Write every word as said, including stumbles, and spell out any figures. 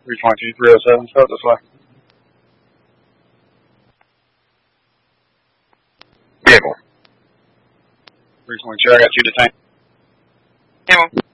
three twenty-two, three oh seven, start this way. Vehicle. three twenty-two, I got you detained. Come on.